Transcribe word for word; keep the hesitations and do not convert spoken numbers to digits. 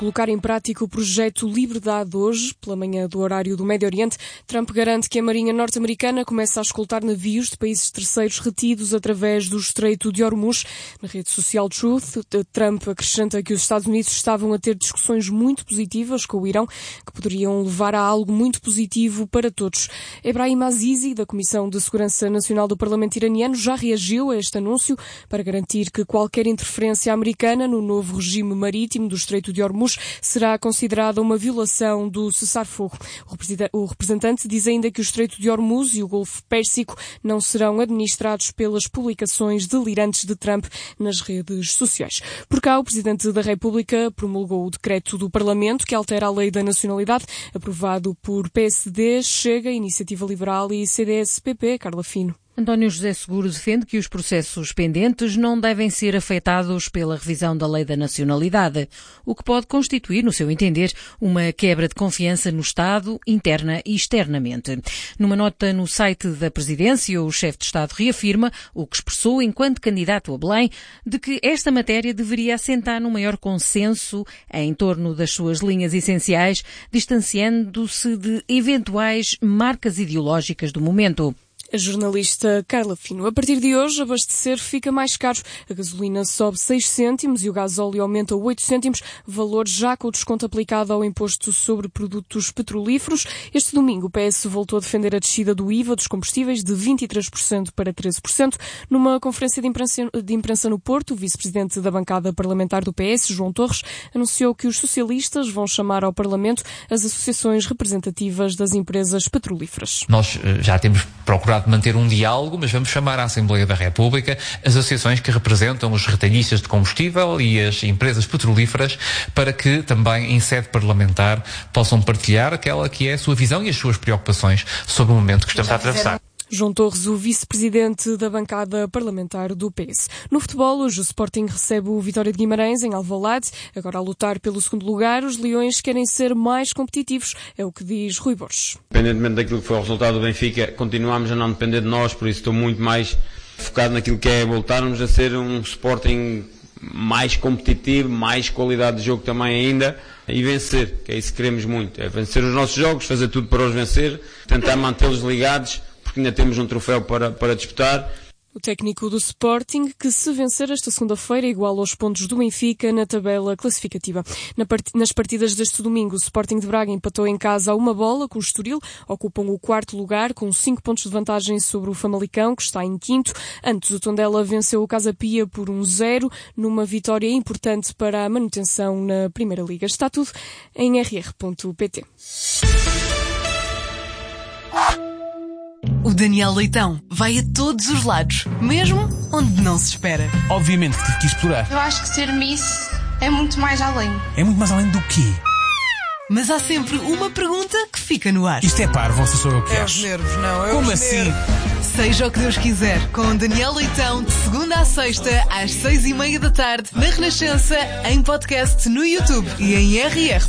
colocar em prática o projeto Liberdade. Hoje, pela manhã do horário do Médio Oriente, Trump garante que a Marinha norte-americana começa a escoltar navios de países terceiros retidos através do Estreito de Hormuz. Na rede social Truth, Trump acrescenta que os Estados Unidos estavam a ter discussões muito positivas com o Irão, que poderiam levar a algo muito positivo para todos. Ebrahim Azizi, da Comissão de Segurança Nacional do Parlamento iraniano, já reagiu a este anúncio para garantir que qualquer interferência americana no novo regime marítimo do Estreito de Hormuz será considerada uma violação do cessar-fogo. O representante diz ainda que o Estreito de Hormuz e o Golfo Pérsico não serão administrados pelas publicações delirantes de Trump nas redes sociais. Por cá, o Presidente da República promulgou o decreto do Parlamento que altera a Lei da Nacionalidade, aprovado por P S D, Chega, Iniciativa Liberal e C D S P P. Carla Fino. António José Seguro defende que os processos pendentes não devem ser afetados pela revisão da Lei da Nacionalidade, o que pode constituir, no seu entender, uma quebra de confiança no Estado, interna e externamente. Numa nota no site da Presidência, o chefe de Estado reafirma o que expressou enquanto candidato a Belém, de que esta matéria deveria assentar num maior consenso em torno das suas linhas essenciais, distanciando-se de eventuais marcas ideológicas do momento. A jornalista Carla Fino. A partir de hoje, abastecer fica mais caro. A gasolina sobe seis cêntimos e o gasóleo aumenta oito cêntimos, valor já com o desconto aplicado ao imposto sobre produtos petrolíferos. Este domingo, o P S voltou a defender a descida do I V A dos combustíveis de vinte e três por cento para treze por cento. Numa conferência de imprensa, de imprensa no Porto, o vice-presidente da bancada parlamentar do P S, João Torres, anunciou que os socialistas vão chamar ao Parlamento as associações representativas das empresas petrolíferas. Nós já temos procurado de manter um diálogo, mas vamos chamar à Assembleia da República as associações que representam os retalhistas de combustível e as empresas petrolíferas para que também em sede parlamentar possam partilhar aquela que é a sua visão e as suas preocupações sobre o momento que estamos a atravessar. João Torres, o vice-presidente da bancada parlamentar do P S. No futebol, hoje o Sporting recebe o Vitória de Guimarães em Alvalade. Agora a lutar pelo segundo lugar, os Leões querem ser mais competitivos, é o que diz Rui Borges. Independentemente daquilo que foi o resultado do Benfica, continuamos a não depender de nós, por isso estou muito mais focado naquilo que é voltarmos a ser um Sporting mais competitivo, mais qualidade de jogo também ainda, e vencer, que é isso que queremos muito. É vencer os nossos jogos, fazer tudo para os vencer, tentar mantê-los ligados, porque ainda temos um troféu para, para disputar. O técnico do Sporting, que se vencer esta segunda-feira, iguala aos pontos do Benfica na tabela classificativa. Na part... Nas partidas deste domingo, o Sporting de Braga empatou em casa a uma bola com o Estoril, ocupam o quarto lugar com cinco pontos de vantagem sobre o Famalicão, que está em quinto. Antes, o Tondela venceu o Casa Pia por um zero, numa vitória importante para a manutenção na Primeira Liga. Está tudo em r r ponto p t. O Daniel Leitão vai a todos os lados, mesmo onde não se espera. Obviamente que tive que explorar. Eu acho que ser Miss é muito mais além. É muito mais além do quê? Mas há sempre uma pergunta que fica no ar. Isto é parvo, você sou eu que é acho. os nervos, não, é Como os assim? nervos. Seja o que Deus quiser, com Daniel Leitão, de segunda à sexta, às seis e meia da tarde, na Renascença, em podcast no YouTube e em r r